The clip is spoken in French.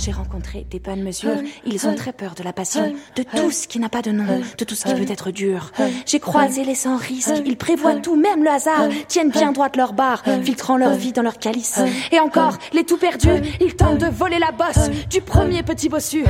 J'ai rencontré des bonnes mesures. Ils ont très peur de la passion, de tout ce qui n'a pas de nom, de tout ce qui peut être dur. J'ai croisé les sans risque. Ils prévoient tout, même le hasard. Tiennent bien droite leur barre, filtrant leur vie dans leur calice. Et encore, les tout perdus, ils tentent de voler la bosse du premier petit bossu.